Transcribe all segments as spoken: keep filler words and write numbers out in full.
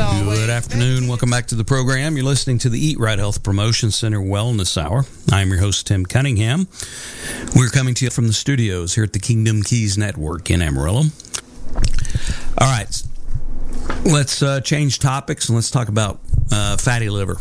always. Good afternoon. Welcome back to the program. You're listening to the Eat Right Health Promotion Center Wellness Hour. I'm your host, Tim Cunningham. We're coming to you from the studios here at the Kingdom Keys Network in Amarillo. All right. Let's uh, change topics and let's talk about uh, fatty liver.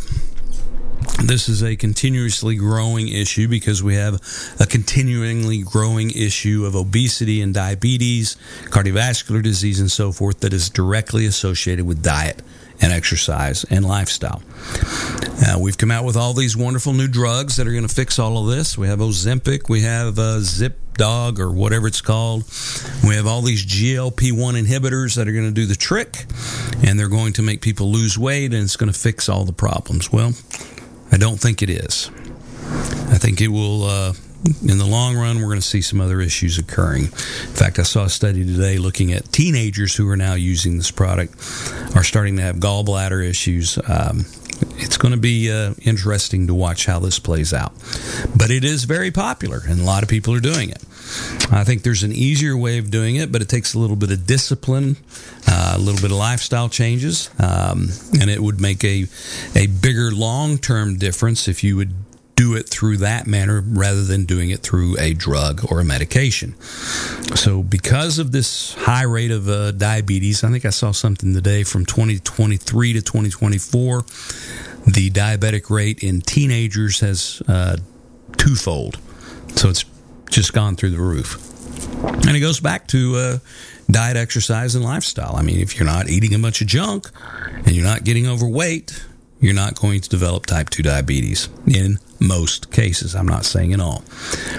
This is a continuously growing issue because we have a continually growing issue of obesity and diabetes, cardiovascular disease, and so forth that is directly associated with diet and exercise and lifestyle. Uh, we've come out with all these wonderful new drugs that are going to fix all of this. We have Ozempic, we have uh, Zipdog or whatever it's called. We have all these G L P one inhibitors that are going to do the trick, and they're going to make people lose weight, and it's going to fix all the problems. Well, I don't think it is. I think it will, uh, in the long run, we're going to see some other issues occurring. In fact, I saw a study today looking at teenagers who are now using this product are starting to have gallbladder issues. Um, it's going to be uh, interesting to watch how this plays out. But it is very popular, and a lot of people are doing it. I think there's an easier way of doing it, but it takes a little bit of discipline, uh, a little bit of lifestyle changes, um, and it would make a, a bigger long-term difference if you would do it through that manner rather than doing it through a drug or a medication. So because of this high rate of uh, diabetes, I think I saw something today from twenty twenty-three to twenty twenty-four, the diabetic rate in teenagers has uh, twofold. So it's just gone through the roof. And it goes back to uh, diet, exercise, and lifestyle. I mean, if you're not eating a bunch of junk and you're not getting overweight, you're not going to develop type two diabetes in most cases. I'm not saying in all.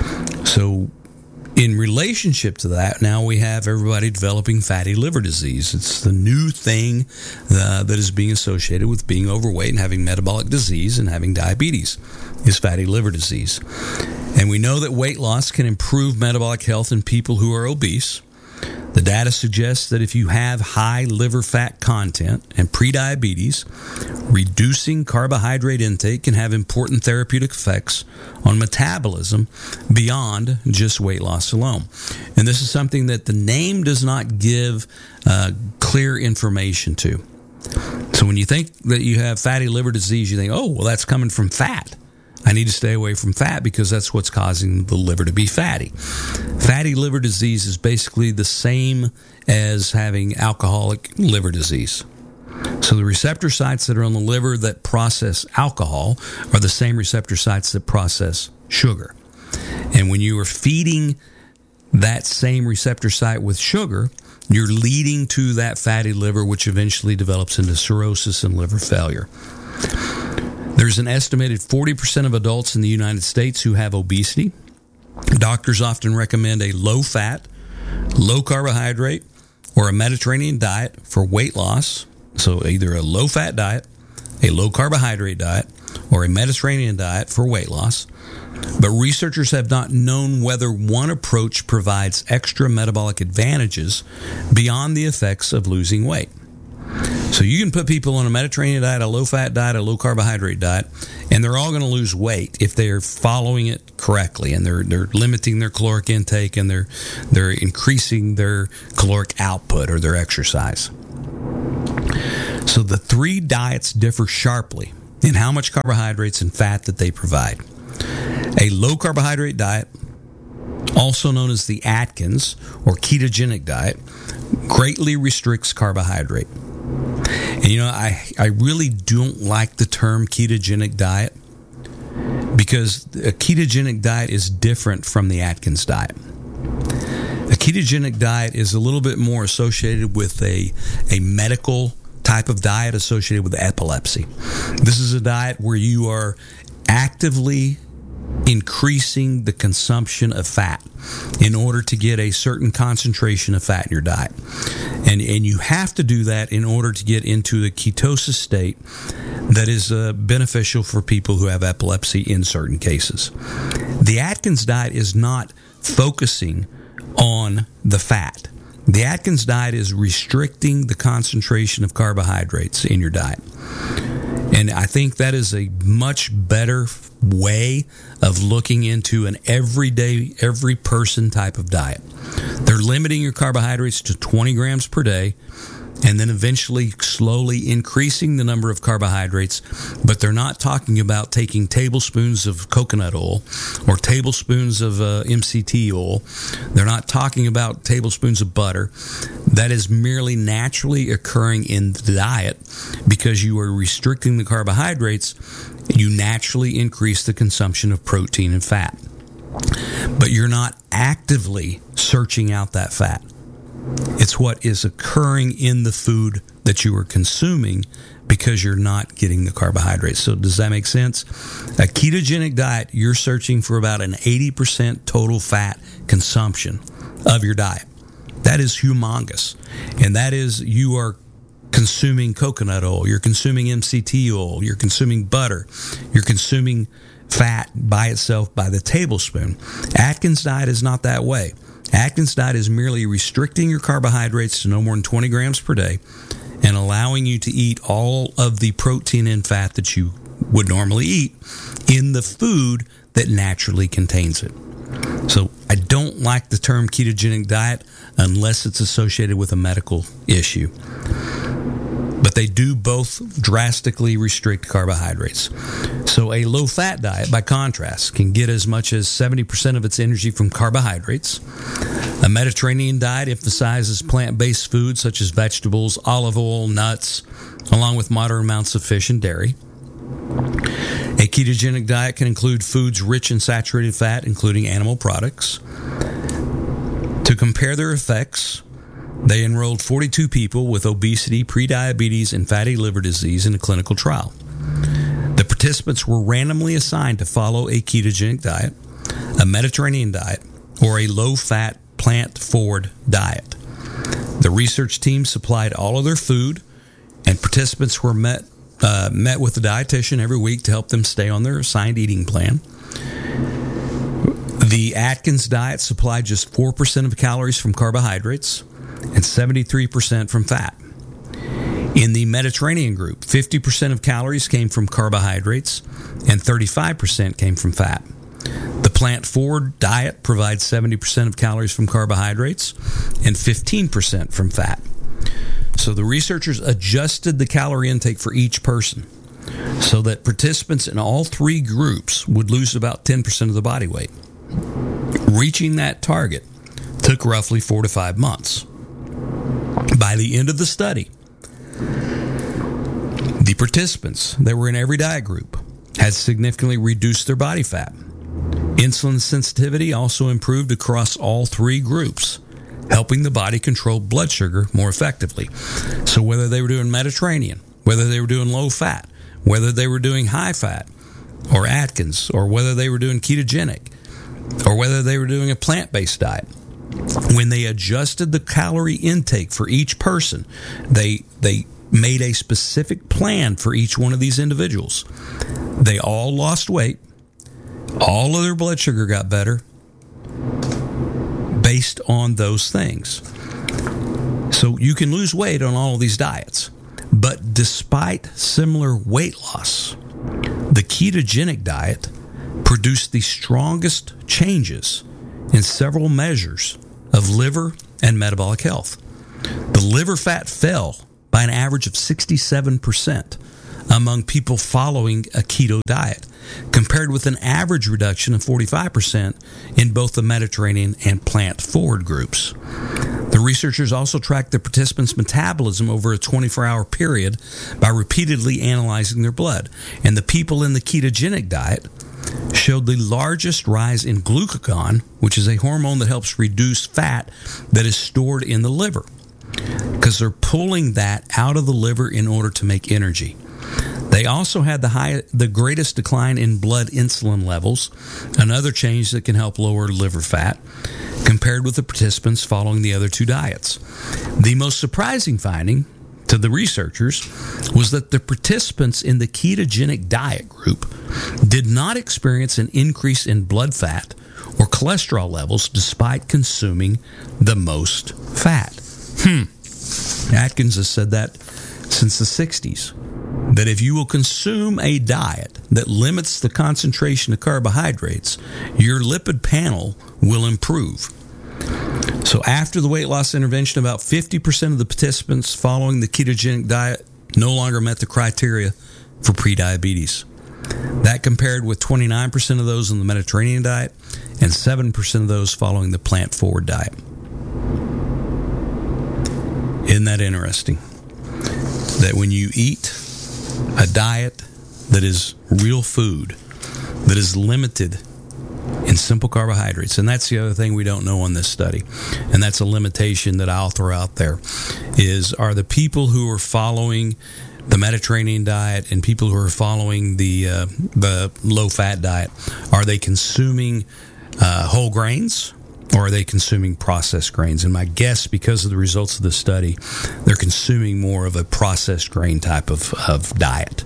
So in relationship to that, now we have everybody developing fatty liver disease. It's the new thing uh, that is being associated with being overweight and having metabolic disease and having diabetes is fatty liver disease. And we know that weight loss can improve metabolic health in people who are obese. The data suggests that if you have high liver fat content and prediabetes, reducing carbohydrate intake can have important therapeutic effects on metabolism beyond just weight loss alone. And this is something that the name does not give uh, clear information to. So when you think that you have fatty liver disease, you think, oh, well, that's coming from fat. I need to stay away from fat because that's what's causing the liver to be fatty. Fatty liver disease is basically the same as having alcoholic liver disease. So the receptor sites that are on the liver that process alcohol are the same receptor sites that process sugar. And when you are feeding that same receptor site with sugar, you're leading to that fatty liver, which eventually develops into cirrhosis and liver failure. There's an estimated forty percent of adults in the United States who have obesity. Doctors often recommend a low-fat, low-carbohydrate, or a Mediterranean diet for weight loss. So either a low-fat diet, a low-carbohydrate diet, or a Mediterranean diet for weight loss. But researchers have not known whether one approach provides extra metabolic advantages beyond the effects of losing weight. So you can put people on a Mediterranean diet, a low-fat diet, a low-carbohydrate diet, and they're all going to lose weight if they're following it correctly, and they're they're limiting their caloric intake, and they're they're increasing their caloric output or their exercise. So the three diets differ sharply in how much carbohydrates and fat that they provide. A low-carbohydrate diet, also known as the Atkins or ketogenic diet, greatly restricts carbohydrate. And you know, I, I really don't like the term ketogenic diet because a ketogenic diet is different from the Atkins diet. A ketogenic diet is a little bit more associated with a, a medical type of diet associated with epilepsy. This is a diet where you are actively increasing the consumption of fat in order to get a certain concentration of fat in your diet. And and you have to do that in order to get into the ketosis state that is uh, beneficial for people who have epilepsy in certain cases. The Atkins diet is not focusing on the fat. The Atkins diet is restricting the concentration of carbohydrates in your diet. And I think that is a much better way of looking into an everyday, every person type of diet. They're limiting your carbohydrates to twenty grams per day and then eventually slowly increasing the number of carbohydrates. But they're not talking about taking tablespoons of coconut oil or tablespoons of uh, M C T oil. They're not talking about tablespoons of butter. That is merely naturally occurring in the diet because you are restricting the carbohydrates. You naturally increase the consumption of protein and fat. But you're not actively searching out that fat. It's what is occurring in the food that you are consuming because you're not getting the carbohydrates. So does that make sense? A ketogenic diet, you're searching for about an eighty percent total fat consumption of your diet. That is humongous. And that is, you are consuming coconut oil, you're consuming M C T oil, you're consuming butter, you're consuming fat by itself by the tablespoon. Atkins diet is not that way. Atkins diet is merely restricting your carbohydrates to no more than twenty grams per day and allowing you to eat all of the protein and fat that you would normally eat in the food that naturally contains it. So I don't like the term ketogenic diet unless it's associated with a medical issue. But they do both drastically restrict carbohydrates. So a low-fat diet, by contrast, can get as much as seventy percent of its energy from carbohydrates. A Mediterranean diet emphasizes plant-based foods such as vegetables, olive oil, nuts, along with moderate amounts of fish and dairy. A ketogenic diet can include foods rich in saturated fat, including animal products. To compare their effects, they enrolled forty-two people with obesity, prediabetes, and fatty liver disease in a clinical trial. The participants were randomly assigned to follow a ketogenic diet, a Mediterranean diet, or a low-fat, plant-forward diet. The research team supplied all of their food, and participants were met uh, met with a dietitian every week to help them stay on their assigned eating plan. The Atkins diet supplied just four percent of calories from carbohydrates and seventy-three percent from fat. In the Mediterranean group, fifty percent of calories came from carbohydrates and thirty-five percent came from fat. The plant-forward diet provides seventy percent of calories from carbohydrates and fifteen percent from fat. So the researchers adjusted the calorie intake for each person so that participants in all three groups would lose about ten percent of the body weight. Reaching that target took roughly four to five months. By the end of the study, the participants that were in every diet group had significantly reduced their body fat. Insulin sensitivity also improved across all three groups, helping the body control blood sugar more effectively. So whether they were doing Mediterranean, whether they were doing low fat, whether they were doing high fat or Atkins, or whether they were doing ketogenic, or whether they were doing a plant-based diet, when they adjusted the calorie intake for each person, they they made a specific plan for each one of these individuals. They all lost weight. All of their blood sugar got better based on those things. So you can lose weight on all of these diets. But despite similar weight loss, the ketogenic diet produced the strongest changes in several measures of liver and metabolic health. The liver fat fell by an average of sixty-seven percent among people following a keto diet, compared with an average reduction of forty-five percent in both the Mediterranean and plant-forward groups. The researchers also tracked the participants' metabolism over a twenty-four hour period by repeatedly analyzing their blood, and the people in the ketogenic diet showed the largest rise in glucagon, which is a hormone that helps reduce fat that is stored in the liver, because they're pulling that out of the liver in order to make energy. They also had the high, the greatest decline in blood insulin levels, another change that can help lower liver fat, compared with the participants following the other two diets. The most surprising finding to the researchers was that the participants in the ketogenic diet group did not experience an increase in blood fat or cholesterol levels despite consuming the most fat. Hmm. Atkins has said that since the sixties, that if you will consume a diet that limits the concentration of carbohydrates, your lipid panel will improve. So after the weight loss intervention, about fifty percent of the participants following the ketogenic diet no longer met the criteria for prediabetes. That compared with twenty-nine percent of those on the Mediterranean diet and seven percent of those following the plant-forward diet. Isn't that interesting? That when you eat a diet that is real food, that is limited in simple carbohydrates, and that's the other thing we don't know on this study, and that's a limitation that I'll throw out there, is are the people who are following the Mediterranean diet and people who are following the uh, the low-fat diet, are they consuming uh, whole grains, or are they consuming processed grains? And my guess, because of the results of the study, they're consuming more of a processed grain type of, of diet.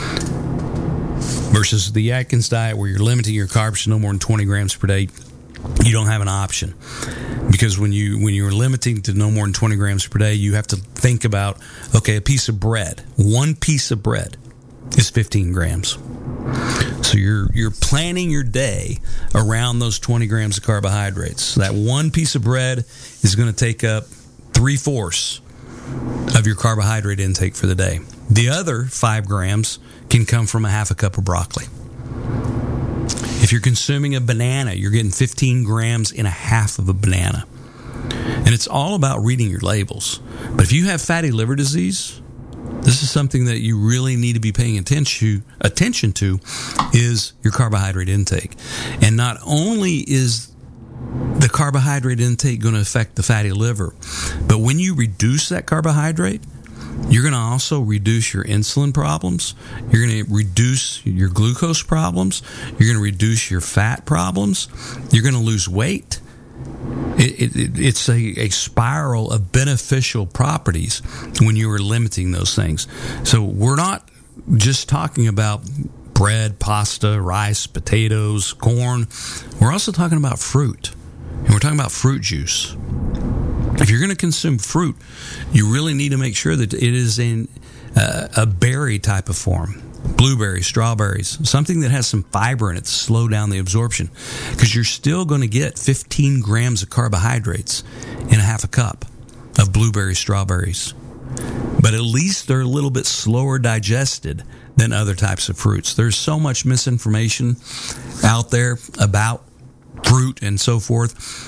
Versus the Atkins diet, where you're limiting your carbs to no more than twenty grams per day, you don't have an option. Because when, you, when you're limiting to no more than twenty grams per day, you have to think about, okay, a piece of bread, one piece of bread is fifteen grams. So you're you're planning your day around those twenty grams of carbohydrates. So that one piece of bread is going to take up three-fourths of your carbohydrate intake for the day. The other five grams can come from a half a cup of broccoli. If you're consuming a banana, you're getting fifteen grams in a half of a banana. And it's all about reading your labels. But if you have fatty liver disease, this is something that you really need to be paying attention attention to, is your carbohydrate intake. And not only is the carbohydrate intake going to affect the fatty liver, but when you reduce that carbohydrate, you're going to also reduce your insulin problems. You're going to reduce your glucose problems. You're going to reduce your fat problems. You're going to lose weight. It, it, it's a, a spiral of beneficial properties when you are limiting those things. So we're not just talking about bread, pasta, rice, potatoes, corn. We're also talking about fruit. And we're talking about fruit juice. If you're going to consume fruit, you really need to make sure that it is in uh, a berry type of form. Blueberries, strawberries, something that has some fiber in it to slow down the absorption. Because you're still going to get fifteen grams of carbohydrates in a half a cup of blueberries, strawberries. But at least they're a little bit slower digested than other types of fruits. There's so much misinformation out there about fruit and so forth.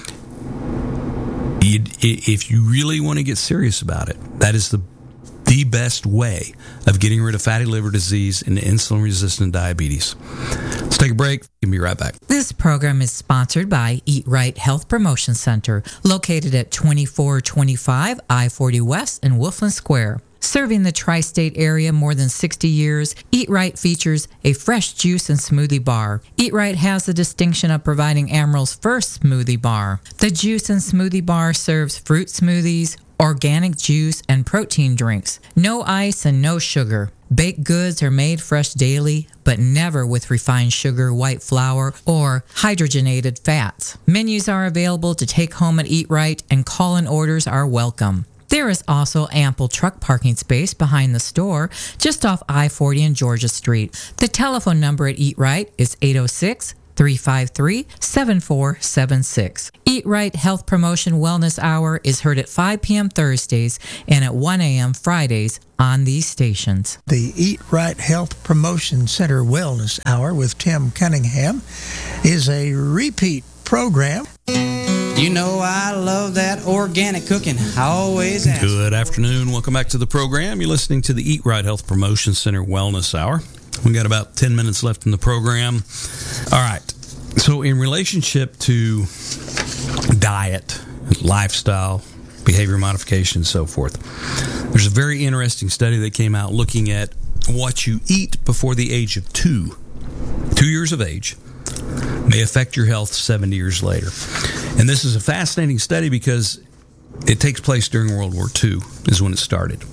If you really want to get serious about it, that is the the best way of getting rid of fatty liver disease and insulin-resistant diabetes. Let's take a break. We'll be right back. This program is sponsored by Eat Right Health Promotion Center, located at twenty-four twenty-five I forty West in Wolfland Square. Serving the tri-state area more than sixty years, Eat Right features a fresh juice and smoothie bar. Eat Right has the distinction of providing Amarillo's first smoothie bar. The juice and smoothie bar serves fruit smoothies, organic juice, and protein drinks. No ice and no sugar. Baked goods are made fresh daily, but never with refined sugar, white flour, or hydrogenated fats. Menus are available to take home at Eat Right, and call-in orders are welcome. There is also ample truck parking space behind the store, just off I forty and Georgia Street. The telephone number at Eat Right is eight oh six, three five three, seven four seven six. Eat Right Health Promotion Wellness Hour is heard at five p.m. Thursdays and at one a.m. Fridays on these stations. The Eat Right Health Promotion Center Wellness Hour with Tim Cunningham is a repeat program. You know I love that organic cooking. I always ask. Good afternoon. Welcome back to the program. You're listening to the Eat Right Health Promotion Center Wellness Hour. We got about ten minutes left in the program. All right. So in relationship to diet, lifestyle, behavior modification, and so forth, there's a very interesting study that came out looking at what you eat before the age of two, two years of age, may affect your health seventy years later. And this is a fascinating study because it takes place during World War Two is when it started.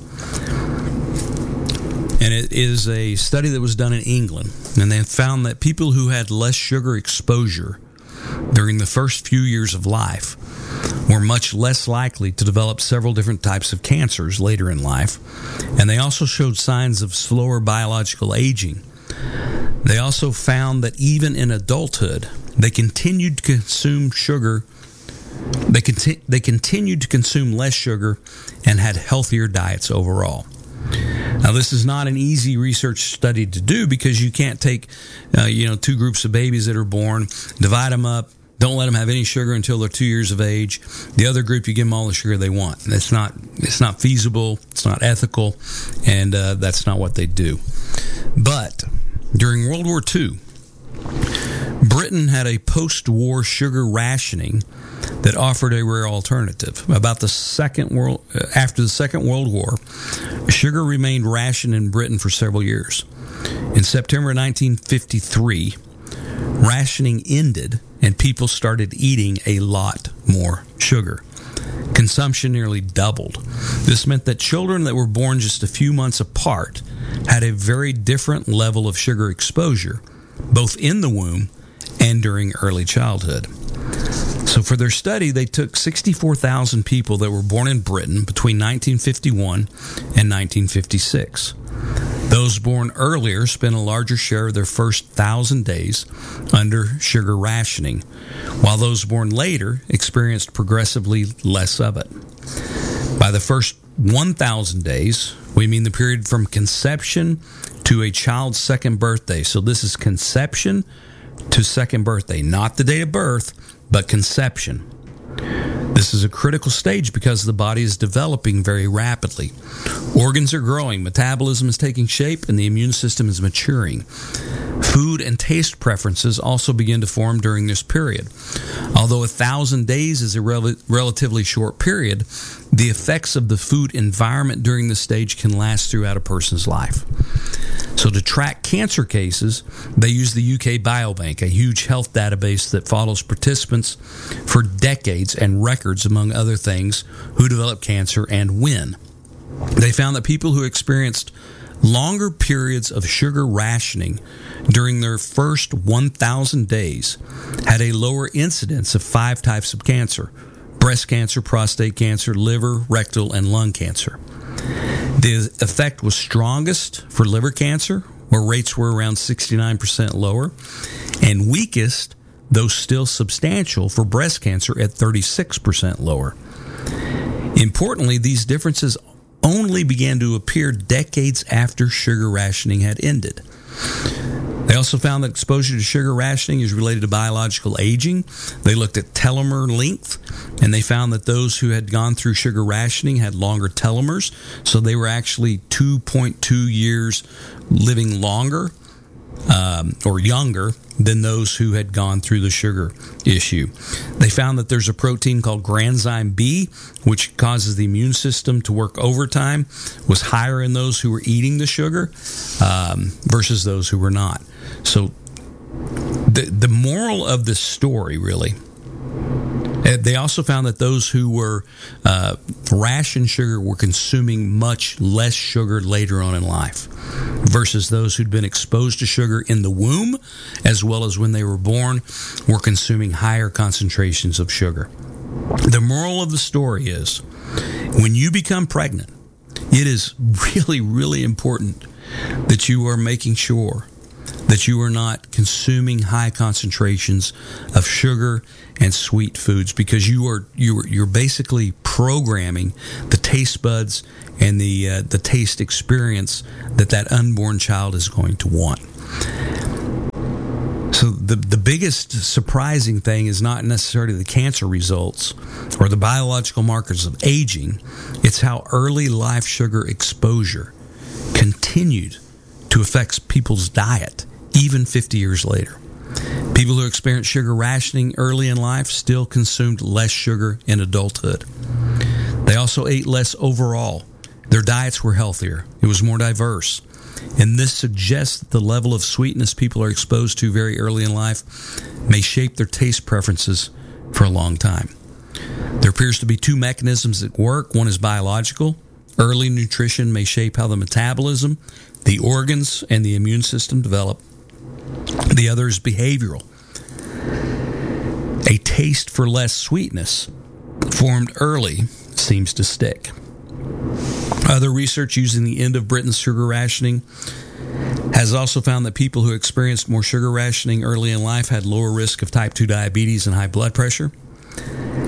And it is a study that was done in England. And they found that people who had less sugar exposure during the first few years of life were much less likely to develop several different types of cancers later in life. And they also showed signs of slower biological aging. They also found that even in adulthood, they continued to consume sugar They, conti- they continued to consume less sugar and had healthier diets overall. Now, this is not an easy research study to do because you can't take, uh, you know, two groups of babies that are born, divide them up, don't let them have any sugar until they're two years of age. The other group, you give them all the sugar they want. It's not, it's not feasible. It's not ethical, and uh, that's not what they do. But during World War Two, Britain had a post-war sugar rationing that offered a rare alternative. About the second world, after the Second World War, sugar remained rationed in Britain for several years. In September nineteen fifty-three, rationing ended and people started eating a lot more sugar. Consumption nearly doubled. This meant that children that were born just a few months apart had a very different level of sugar exposure, both in the womb and during early childhood. So for their study, they took sixty-four thousand people that were born in Britain between nineteen fifty-one and nineteen fifty-six. Those born earlier spent a larger share of their first thousand days under sugar rationing, while those born later experienced progressively less of it. By the first one thousand days, we mean the period from conception to a child's second birthday. So this is conception to second birthday, not the date of birth, but conception. This is a critical stage because the body is developing very rapidly. Organs are growing, metabolism is taking shape, and the immune system is maturing. Food and taste preferences also begin to form during this period. Although a thousand days is a rel- relatively short period, the effects of the food environment during this stage can last throughout a person's life. So to track cancer cases, they use the U K Biobank, a huge health database that follows participants for decades and records, among other things, who develop cancer and when. They found that people who experienced longer periods of sugar rationing during their first one thousand days had a lower incidence of five types of cancer: breast cancer, prostate cancer, liver, rectal, and lung cancer. The effect was strongest for liver cancer, where rates were around sixty-nine percent lower, and weakest, though still substantial, for breast cancer at thirty-six percent lower. Importantly, these differences only began to appear decades after sugar rationing had ended. They also found that exposure to sugar rationing is related to biological aging. They looked at telomere length, and they found that those who had gone through sugar rationing had longer telomeres, so they were actually two point two years living longer um, or younger than those who had gone through the sugar issue. They found that there's a protein called granzyme B, which causes the immune system to work overtime, was higher in those who were eating the sugar um, versus those who were not. So the the moral of this story, really, they also found that those who were uh, ration sugar were consuming much less sugar later on in life versus those who'd been exposed to sugar in the womb, as well as when they were born, were consuming higher concentrations of sugar. The moral of the story is, when you become pregnant, it is really, really important that you are making sure that you are not consuming high concentrations of sugar and sweet foods, because you are you are you're basically programming the taste buds and the uh, the taste experience that that unborn child is going to want. So the the biggest surprising thing is not necessarily the cancer results or the biological markers of aging. It's how early life sugar exposure continued to affect people's diet even fifty years later. People who experienced sugar rationing early in life still consumed less sugar in adulthood. They also ate less overall. Their diets were healthier. It was more diverse. And this suggests that the level of sweetness people are exposed to very early in life may shape their taste preferences for a long time. There appears to be two mechanisms at work. One is biological. Early nutrition may shape how the metabolism, the organs, and the immune system develop. The other is behavioral. A taste for less sweetness formed early seems to stick. Other research using the end of Britain's sugar rationing has also found that people who experienced more sugar rationing early in life had lower risk of type two diabetes and high blood pressure.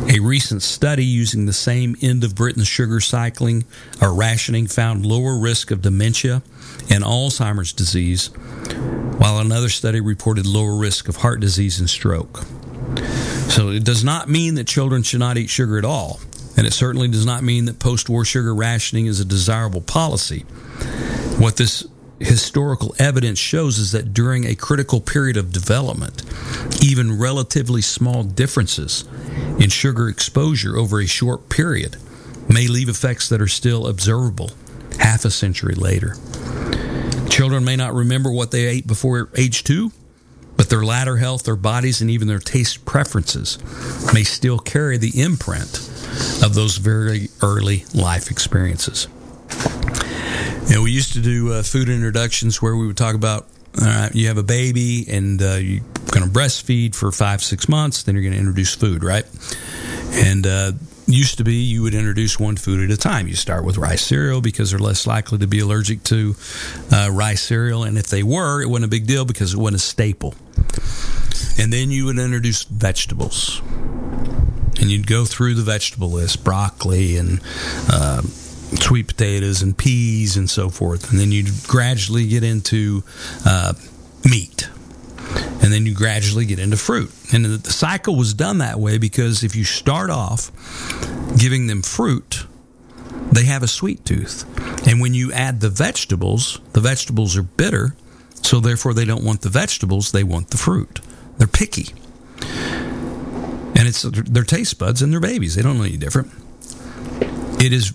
A recent study using the same end of Britain's sugar cycling or rationing found lower risk of dementia and Alzheimer's disease, while another study reported lower risk of heart disease and stroke. So it does not mean that children should not eat sugar at all, and it certainly does not mean that post-war sugar rationing is a desirable policy. What this historical evidence shows is that during a critical period of development, even relatively small differences in sugar exposure over a short period may leave effects that are still observable half a century later. Children may not remember what they ate before age two, but their latter health, their bodies, and even their taste preferences may still carry the imprint of those very early life experiences. You know, we used to do uh, food introductions where we would talk about uh, you have a baby and uh, you're going to breastfeed for five, six months, then you're going to introduce food, right? And uh, used to be you would introduce one food at a time. You start with rice cereal because they're less likely to be allergic to uh, rice cereal, and if they were, it wasn't a big deal because it wasn't a staple. And then you would introduce vegetables, and you'd go through the vegetable list, broccoli and uh, sweet potatoes and peas and so forth, and then you'd gradually get into uh, meat, and then you gradually get into fruit. And the cycle was done that way because if you start off giving them fruit, they have a sweet tooth, and when you add the vegetables, the vegetables are bitter, so therefore they don't want the vegetables, they want the fruit. They're picky, and it's their taste buds and their babies. They don't know any different. It is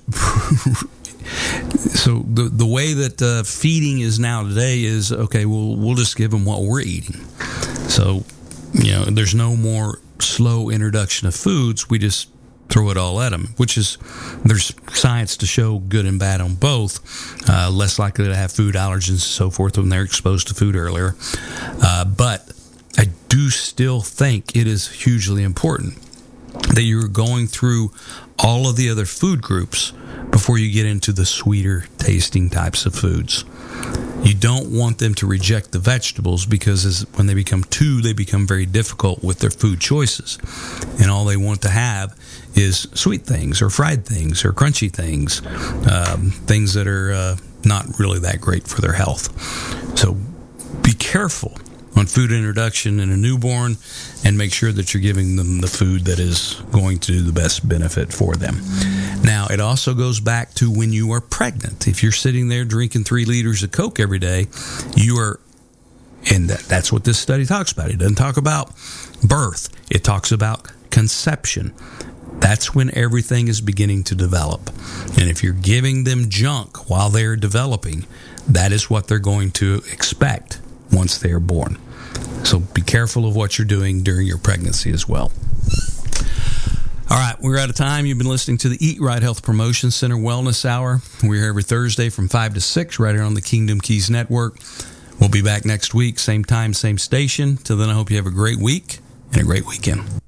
so the the way that uh, feeding is now today is okay. We'll we'll just give them what we're eating. So you know, there's no more slow introduction of foods. We just throw it all at them, which is there's science to show good and bad on both. Uh, less likely to have food allergens and so forth when they're exposed to food earlier, uh, but I do still think it is hugely important that you're going through all of the other food groups before you get into the sweeter tasting types of foods. You don't want them to reject the vegetables because as, when they become two, they become very difficult with their food choices. And all they want to have is sweet things or fried things or crunchy things, um, things that are uh, not really that great for their health. So be careful on food introduction in a newborn and make sure that you're giving them the food that is going to do the best benefit for them. Now, it also goes back to when you are pregnant. If you're sitting there drinking three liters of Coke every day, you are, and that, that's what this study talks about. It doesn't talk about birth. It talks about conception. That's when everything is beginning to develop. And if you're giving them junk while they're developing, that is what they're going to expect once they are born. So be careful of what you're doing during your pregnancy as well. All right, we're out of time. You've been listening to the Eat Right Health Promotion Center Wellness Hour. We're here every Thursday from five to six right here on the Kingdom Keys Network. We'll be back next week, same time, same station. Till then, I hope you have a great week and a great weekend.